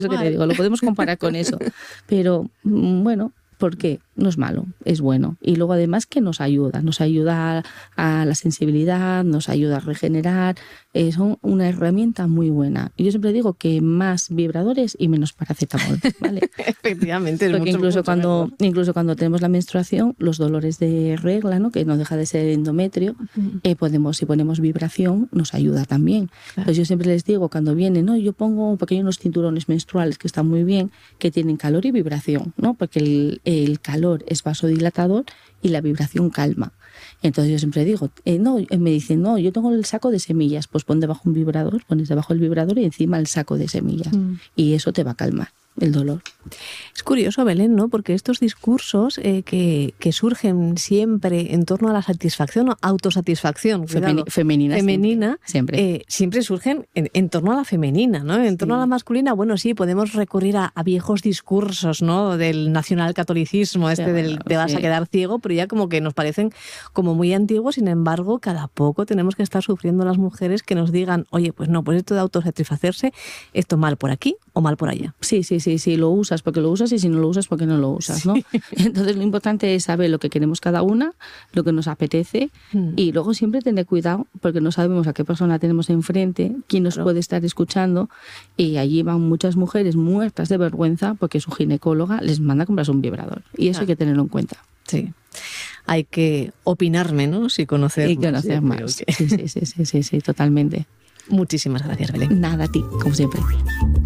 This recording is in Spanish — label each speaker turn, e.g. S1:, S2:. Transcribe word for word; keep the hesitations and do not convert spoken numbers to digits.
S1: Eso que te digo, lo podemos comparar con eso. Pero bueno, ¿por qué? No es malo, es bueno. Y luego además que nos ayuda, nos ayuda a, a la sensibilidad, nos ayuda a regenerar, es un, una herramienta muy buena. Y yo siempre digo que más vibradores y menos paracetamol, ¿vale?
S2: Efectivamente, es
S1: porque
S2: mucho,
S1: incluso
S2: mucho
S1: cuando
S2: mejor.
S1: incluso cuando tenemos la menstruación, los dolores de regla, ¿no? Que no deja de ser endometrio, uh-huh. eh, podemos, si ponemos vibración, nos ayuda también. Claro. Entonces yo siempre les digo, cuando vienen, no, yo pongo, porque hay unos cinturones menstruales que están muy bien, que tienen calor y vibración, ¿no? Porque el, el calor es vasodilatador y la vibración calma. Entonces yo siempre digo, eh, no, me dicen, no, yo tengo el saco de semillas, pues pon debajo un vibrador, pones debajo el vibrador y encima el saco de semillas. Mm. Y eso te va a calmar el dolor.
S2: Es curioso, Belén, ¿no? Porque estos discursos eh, que, que surgen siempre en torno a la satisfacción o autosatisfacción
S1: Femeni- femenina,
S2: femenina
S1: siempre, siempre.
S2: Eh, siempre surgen en, en torno a la femenina, ¿no? En sí. torno a la masculina, bueno, sí, podemos recurrir a, a viejos discursos, ¿no? Del nacionalcatolicismo, este sí, del bueno, te vas sí. a quedar ciego, pero ya como que nos parecen como muy antiguos. Sin embargo, cada poco tenemos que estar sufriendo las mujeres que nos digan, oye, pues no, pues esto de autosatisfacerse, esto mal por aquí o mal por allá.
S1: Sí, sí, sí, sí, lo usas porque lo usas y si no lo usas porque no lo usas, ¿no? Sí. Entonces lo importante es saber lo que queremos cada una, lo que nos apetece mm. y luego siempre tener cuidado porque no sabemos a qué persona tenemos enfrente, quién nos claro. puede estar escuchando y allí van muchas mujeres muertas de vergüenza porque su ginecóloga les manda a comprarse un vibrador y eso claro. hay que tenerlo en cuenta.
S2: Sí. Hay que opinar menos y conocer
S1: y conocer
S2: más.
S1: más. Sí, sí, sí, sí, sí, sí, totalmente.
S2: Muchísimas gracias, Belén.
S1: Nada, a ti, como siempre.